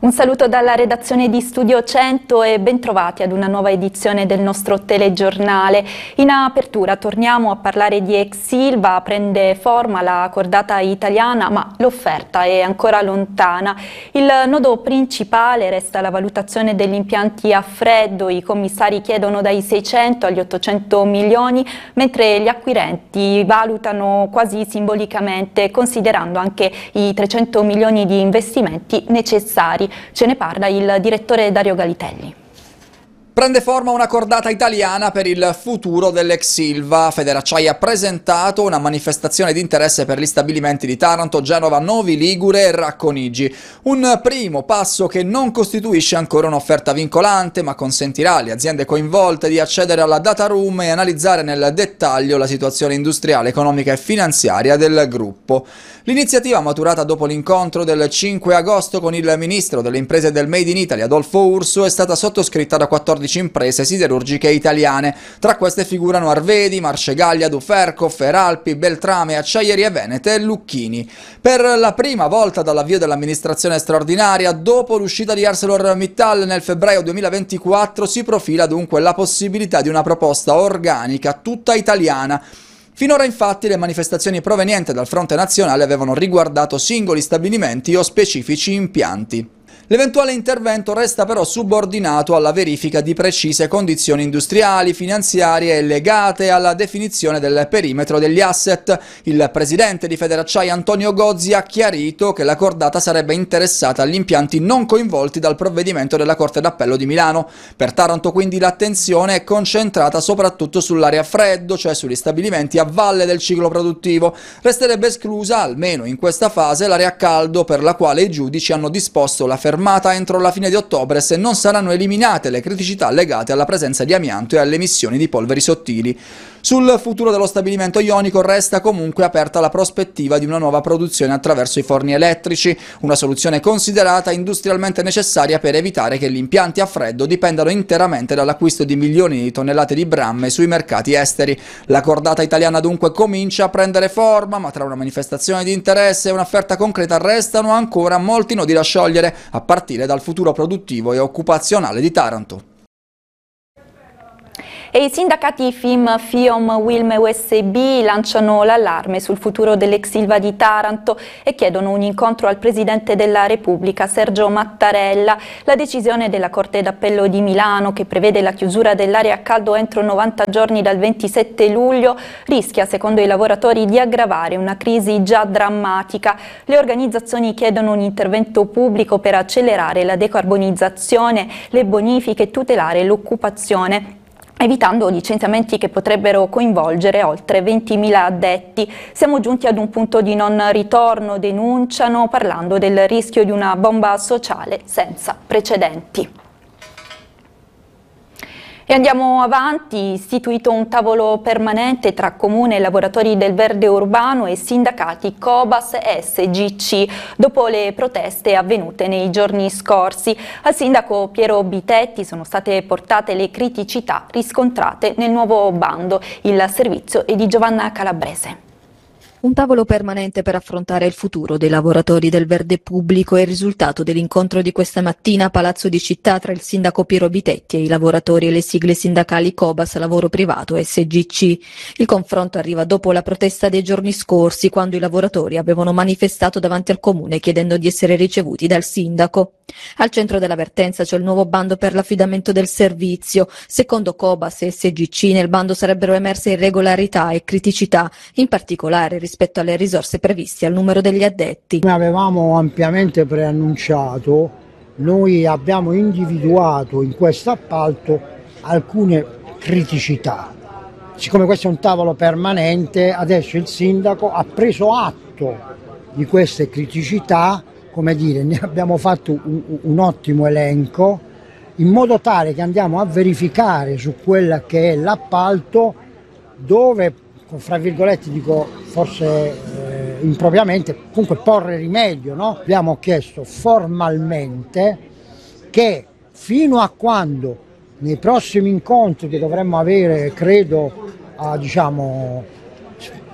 Un saluto dalla redazione di Studio 100 e bentrovati ad una nuova edizione del nostro telegiornale. In apertura torniamo a parlare di ex Ilva, prende forma la cordata italiana, ma l'offerta è ancora lontana. Il nodo principale resta la valutazione degli impianti a freddo. I commissari chiedono dai 600 agli 800 milioni, mentre gli acquirenti valutano quasi simbolicamente, considerando anche i 300 milioni di investimenti necessari. Ce ne parla il direttore Dario Galitelli. Prende forma una cordata italiana per il futuro dell'ex Ilva. Federacciaia ha presentato una manifestazione di interesse per gli stabilimenti di Taranto, Genova, Novi Ligure e Racconigi. Un primo passo che non costituisce ancora un'offerta vincolante, ma consentirà alle aziende coinvolte di accedere alla data room e analizzare nel dettaglio la situazione industriale, economica e finanziaria del gruppo. L'iniziativa, maturata dopo l'incontro del 5 agosto con il ministro delle imprese e del Made in Italy, Adolfo Urso, è stata sottoscritta da 14 imprese siderurgiche italiane. Tra queste figurano Arvedi, Marcegaglia, Duferco, Feralpi, Beltrame, Acciaierie Venete e Lucchini. Per la prima volta dall'avvio dell'amministrazione straordinaria, dopo l'uscita di ArcelorMittal nel febbraio 2024, si profila dunque la possibilità di una proposta organica tutta italiana. Finora infatti le manifestazioni provenienti dal fronte nazionale avevano riguardato singoli stabilimenti o specifici impianti. L'eventuale intervento resta però subordinato alla verifica di precise condizioni industriali, finanziarie e legate alla definizione del perimetro degli asset. Il presidente di Federacciaia Antonio Gozzi ha chiarito che la cordata sarebbe interessata agli impianti non coinvolti dal provvedimento della Corte d'Appello di Milano. Per Taranto quindi l'attenzione è concentrata soprattutto sull'area freddo, cioè sugli stabilimenti a valle del ciclo produttivo. Resterebbe esclusa, almeno in questa fase, l'area caldo, per la quale i giudici hanno disposto la fermata entro la fine di ottobre se non saranno eliminate le criticità legate alla presenza di amianto e alle emissioni di polveri sottili. Sul futuro dello stabilimento ionico resta comunque aperta la prospettiva di una nuova produzione attraverso i forni elettrici, una soluzione considerata industrialmente necessaria per evitare che gli impianti a freddo dipendano interamente dall'acquisto di milioni di tonnellate di bramme sui mercati esteri. La cordata italiana dunque comincia a prendere forma, ma tra una manifestazione di interesse e un'offerta concreta restano ancora molti nodi da sciogliere, a partire dal futuro produttivo e occupazionale di Taranto. E i sindacati FIM, FIOM, Wilme e USB lanciano l'allarme sul futuro dell'ex Ilva di Taranto e chiedono un incontro al Presidente della Repubblica, Sergio Mattarella. La decisione della Corte d'Appello di Milano, che prevede la chiusura dell'area a caldo entro 90 giorni dal 27 luglio, rischia, secondo i lavoratori, di aggravare una crisi già drammatica. Le organizzazioni chiedono un intervento pubblico per accelerare la decarbonizzazione, le bonifiche e tutelare l'occupazione, evitando licenziamenti che potrebbero coinvolgere oltre 20.000 addetti. Siamo giunti ad un punto di non ritorno, denunciano, parlando del rischio di una bomba sociale senza precedenti. E andiamo avanti, istituito un tavolo permanente tra Comune e lavoratori del verde urbano e sindacati Cobas e SGC, dopo le proteste avvenute nei giorni scorsi. Al sindaco Piero Bitetti sono state portate le criticità riscontrate nel nuovo bando. Il servizio è di Giovanna Calabrese. Un tavolo permanente per affrontare il futuro dei lavoratori del verde pubblico è il risultato dell'incontro di questa mattina a Palazzo di Città tra il sindaco Piero Bitetti e i lavoratori e le sigle sindacali Cobas, Lavoro Privato e SGC. Il confronto arriva dopo la protesta dei giorni scorsi, quando i lavoratori avevano manifestato davanti al comune chiedendo di essere ricevuti dal sindaco. Al centro dell'avvertenza c'è il nuovo bando per l'affidamento del servizio. Secondo Cobas e SGC nel bando sarebbero emerse irregolarità e criticità, in particolare rispetto alle risorse previste al numero degli addetti. Come avevamo ampiamente preannunciato, noi abbiamo individuato in questo appalto alcune criticità. Siccome questo è un tavolo permanente, adesso il sindaco ha preso atto di queste criticità, come dire, ne abbiamo fatto un ottimo elenco, in modo tale che andiamo a verificare su quella che è l'appalto dove, fra virgolette dico forse impropriamente, comunque porre rimedio, no? Abbiamo chiesto formalmente che fino a quando nei prossimi incontri che dovremmo avere, credo,